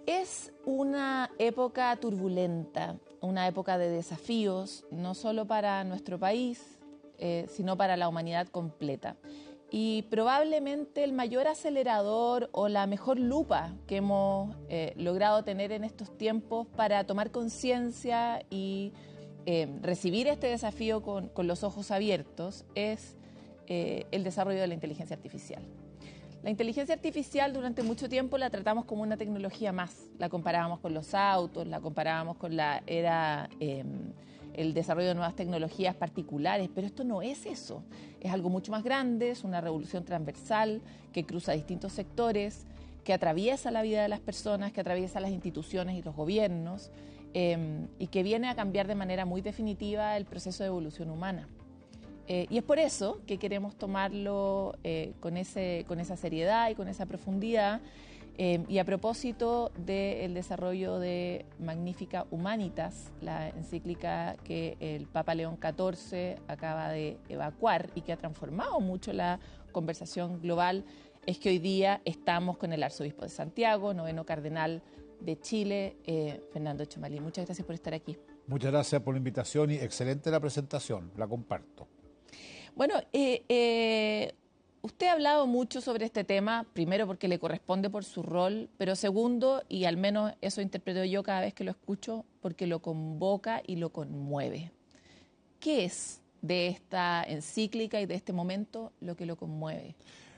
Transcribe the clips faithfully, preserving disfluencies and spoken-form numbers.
Es una época turbulenta, una época de desafíos, no solo para nuestro país, eh, sino para la humanidad completa. Y probablemente el mayor acelerador o la mejor lupa que hemos eh, logrado tener en estos tiempos para tomar conciencia y eh, recibir este desafío con, con los ojos abiertos es eh, el desarrollo de la inteligencia artificial. La inteligencia artificial durante mucho tiempo la tratamos como una tecnología más. La comparábamos con los autos, la comparábamos con la era, eh, el desarrollo de nuevas tecnologías particulares, pero esto no es eso. Es algo mucho más grande, es una revolución transversal que cruza distintos sectores, que atraviesa la vida de las personas, que atraviesa las instituciones y los gobiernos, eh, y que viene a cambiar de manera muy definitiva el proceso de evolución humana. Eh, y es por eso que queremos tomarlo eh, con, ese, con esa seriedad y con esa profundidad. Eh, y a propósito del desarrollo de Magnifica Humanitas, la encíclica que el Papa León catorce acaba de evacuar y que ha transformado mucho la conversación global, es que hoy día estamos con el arzobispo de Santiago, noveno cardenal de Chile, eh, Fernando Chomalí. Muchas gracias por estar aquí. Muchas gracias por la invitación y excelente la presentación, la comparto. Bueno, eh, eh, usted ha hablado mucho sobre este tema, primero porque le corresponde por su rol, pero segundo, y al menos eso interpreto yo cada vez que lo escucho, porque lo convoca y lo conmueve. ¿Qué es de esta encíclica y de este momento lo que lo conmueve?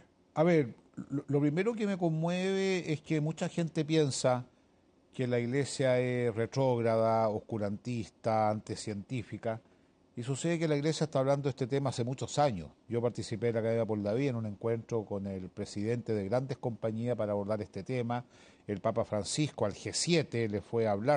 A ver, lo, lo primero que me conmueve es que mucha gente piensa que la Iglesia es retrógrada, oscurantista, anticientífica. Y sucede que la Iglesia está hablando de este tema hace muchos años. Yo participé en la Academia por la Vida en un encuentro con el presidente de grandes compañías para abordar este tema. El Papa Francisco al G siete le fue a hablar